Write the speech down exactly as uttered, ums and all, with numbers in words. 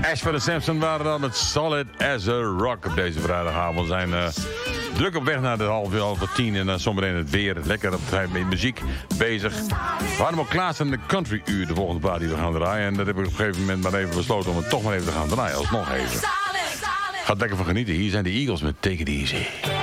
Ashford en Simpson waren dan met Solid as a Rock op deze vrijdagavond. We zijn uh, druk op weg naar de half uur, half tien. En dan zometeen het weer. Lekker op tijd met muziek bezig. We hadden ook klaarstaan in de country uur, de volgende paar die we gaan draaien. En dat heb ik op een gegeven moment maar even besloten om het toch maar even te gaan draaien. Alsnog even. Gaat lekker van genieten. Hier zijn de Eagles met Take It Easy.